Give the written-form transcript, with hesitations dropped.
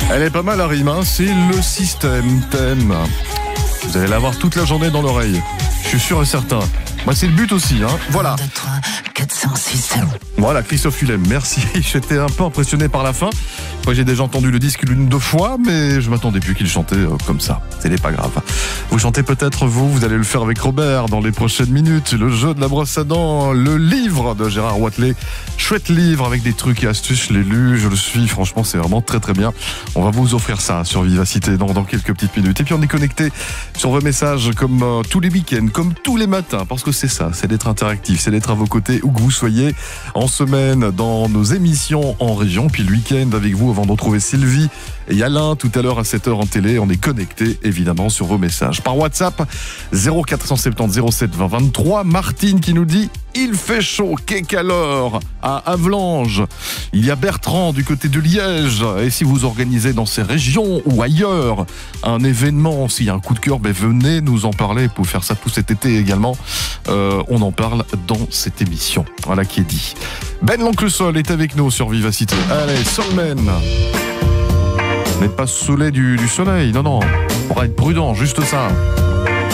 Elle est pas mal la rime, hein. C'est le système thème. Vous allez l'avoir toute la journée dans l'oreille. Je suis sûr et certain. Moi, c'est le but aussi, hein. Voilà. 2, 3, 4, 5, 6, 7. Voilà, Christophe Willem, merci. J'étais un peu impressionné par la fin. Moi, j'ai déjà entendu le disque l'une, deux fois, mais je m'attendais plus qu'il chantait comme ça. Ce n'est pas grave. Vous chantez peut-être vous allez le faire avec Robert dans les prochaines minutes. Le jeu de la brosse à dents, le livre de Gérard Wathelet. Chouette livre avec des trucs et astuces. Je l'ai lu, je le suis. Franchement, c'est vraiment très très bien. On va vous offrir ça sur Vivacité dans quelques petites minutes. Et puis on est connecté sur vos messages comme tous les week-ends, comme tous les matins, parce que c'est ça, c'est d'être interactif, c'est d'être à vos côtés où que vous soyez, en semaine dans nos émissions en région, puis le week-end avec vous avant de retrouver Sylvie et Alain tout à l'heure à 7h en télé. On est connecté évidemment sur vos messages. Par WhatsApp 0470 07 20 23. Martine qui nous dit: il fait chaud, qu'alors à Havelange. Il y a Bertrand du côté de Liège. Et si vous organisez dans ces régions ou ailleurs un événement, s'il y a un coup de cœur, venez nous en parler. Pour faire ça tout cet été également. On en parle dans cette émission. Voilà qui est dit. Ben l'Oncle Sol est avec nous sur Vivacité. Allez, Solmen. N'êtes pas saoulé du soleil, non. On va être prudent, juste ça.